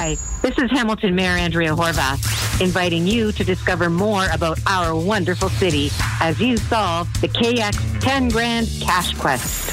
Hi, this is Hamilton Mayor Andrea Horvath, inviting you to discover more about our wonderful city as you solve the KX 10 Grand Cash Quest.